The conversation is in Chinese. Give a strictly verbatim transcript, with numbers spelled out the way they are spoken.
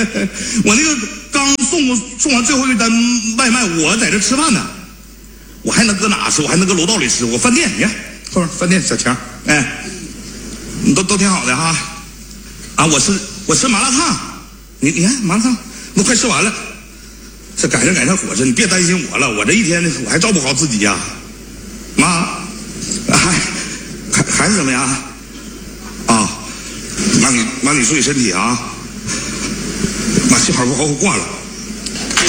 我那个刚送送完最后一单外卖，我在这吃饭呢，我还能搁哪吃？我还能搁楼道里吃。我饭店，你看后边饭店小强，哎，都都挺好的哈。啊，我吃我吃麻辣烫，你你看麻辣烫都快吃完了，这赶上赶上伙食，你别担心我了，我这一天我还照顾好自己呀、啊。妈，还还还是怎么样啊？妈你妈你注意身体啊！妈信号不好，我挂了。